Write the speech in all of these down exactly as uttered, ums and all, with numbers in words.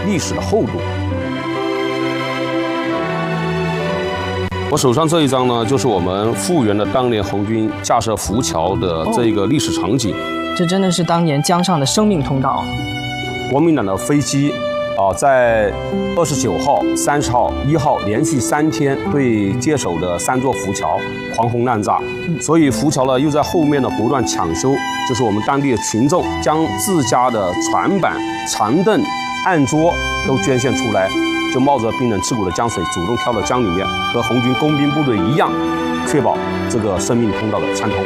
历史的厚度。我手上这一张呢，就是我们复原了当年红军架设浮桥的这个历史场景。 哦、这真的是当年江上的生命通道。 国民党的飞机啊，在二十九号、三十号、一号连续三天对接手的三座浮桥狂轰滥炸，嗯、所以浮桥呢又在后面呢不断抢修，就是我们当地的群众将自家的船板、长凳、案桌都捐献出来。就冒着冰冷刺骨的江水，主动跳到江里面，和红军工兵部队一样，确保这个生命通道的畅通。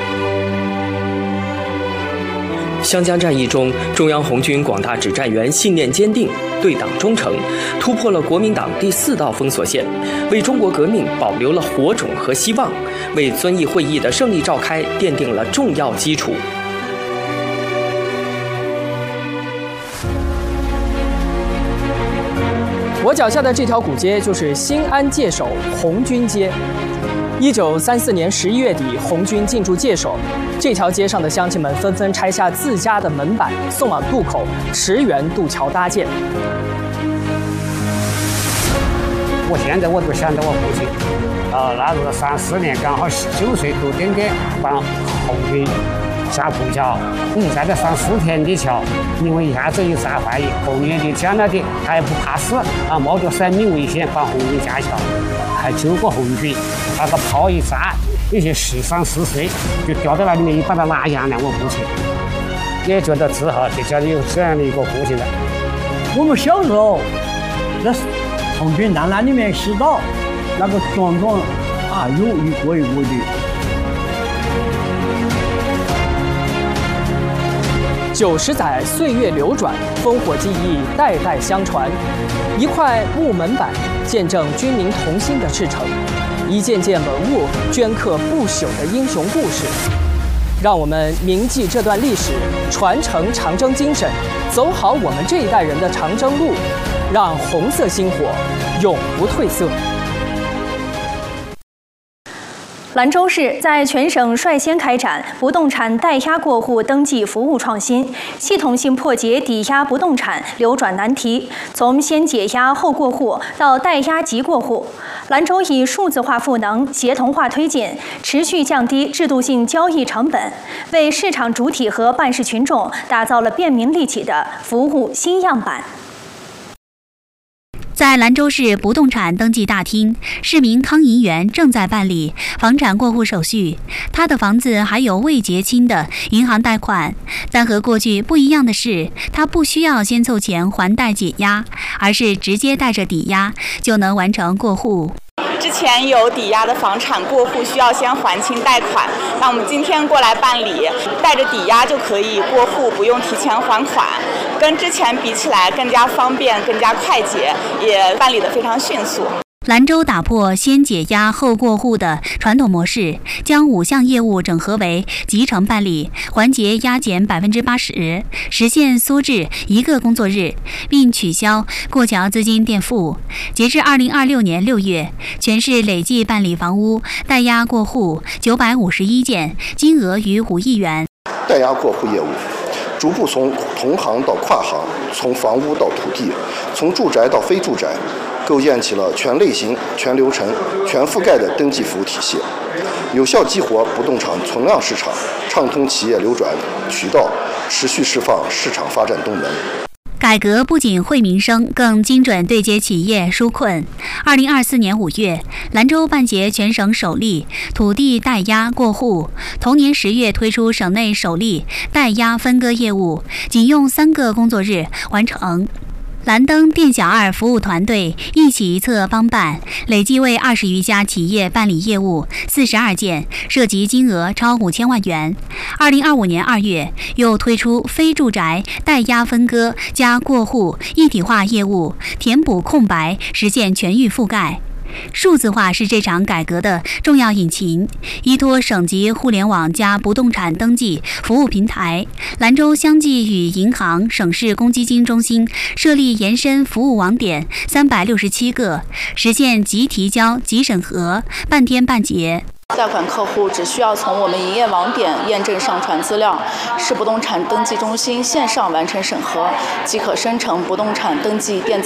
湘江战役中，中央红军广大指战员信念坚定，对党忠诚，突破了国民党第四道封锁线，为中国革命保留了火种和希望，为遵义会议的胜利召开奠定了重要基础。 我脚下的这条古街就是新安界首红军街。一九三四年十一月底，红军进驻界首，这条街上的乡亲们纷纷拆下自家的门板，送往渡口，驰援渡桥搭建。 我现在我就想到我父亲，啊，那是三四年，刚好九岁多点点，帮红军下渡桥，嗯，在这上四天的桥，因为一下子一炸坏，后面的讲了的他也不怕死啊，冒着生命危险帮红军下桥，还救过红军。那个炮一炸，有些是伤是碎，就掉到那里面，一把它拿下来。我父亲也觉得自豪，就家里有这样的一个父亲了。 我们小时候在红军大那里面洗澡，那个桩桩啊，有一个一个的。 九十载，岁月流转，烽火记忆代代相传。一块木门板，见证军民同心的赤诚；一件件文物，镌刻不朽的英雄故事。让我们铭记这段历史，传承长征精神，走好我们这一代人的长征路，让红色星火永不褪色。 兰州市在全省率先开展不动产代押过户登记服务创新，系统性破解抵押不动产流转难题，从先解押后过户到代押即过户。兰州以数字化赋能、协同化推进，持续降低制度性交易成本，为市场主体和办事群众打造了便民利企的服务新样板。 在兰州市不动产登记大厅，市民康银元正在办理房产过户手续。他的房子还有未结清的银行贷款，但和过去不一样的是，他不需要先凑钱还贷解押，而是直接带着抵押就能完成过户。 之前有抵押的房产过户需要先还清贷款，那我们今天过来办理，带着抵押就可以过户，不用提前还款，跟之前比起来更加方便、更加快捷，也办理得非常迅速。 兰州打破先解押后过户的传统模式，将五项业务整合为集成办理，环节压减百分之八十，实现缩至一个工作日，并取消过桥资金垫付。截至二零二六年六月，全市累计办理房屋代押过户九百五十一件，金额逾五亿元。 代押过户业务逐步从同行到跨行，从房屋到土地，从住宅到非住宅，构建起了全类型、全流程、全覆盖的登记服务体系，有效激活不动产存量市场，畅通企业流转渠道，持续释放市场发展动能。 改革不仅惠民生，更精准对接企业纾困。二零二四年五月，兰州办结全省首例土地代押过户，同年十月推出省内首例代押分割业务，仅用三个工作日完成。蓝灯店小二服务团队一起一策帮办，累计为二十余家企业办理业务四十二件，涉及金额超五千万元。二零二五年二月，又推出非住宅代押分割加过户一体化业务，填补空白，实现全域覆盖。数字化是这场改革的重要引擎。依托省级互联网加不动产登记服务平台，兰州相继与银行、省市公积金中心设立延伸服务网点三百六十七个，实现即提交、即审核，半天半结。 贷款客户只需要从我们营业网点验证上传资料，市不动产登记中心线上完成审核，即可生成不动产登记电子